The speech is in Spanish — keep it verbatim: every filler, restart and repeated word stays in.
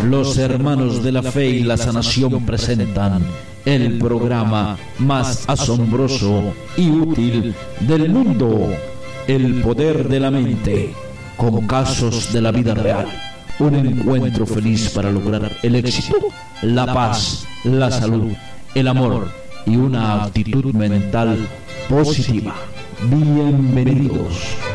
Los hermanos de la fe y la sanación presentan el programa más asombroso y útil del mundo, El Poder de la Mente, con casos de la vida real. Un encuentro feliz para lograr el éxito, la paz, la salud, el amor y una actitud mental positiva. Bienvenidos.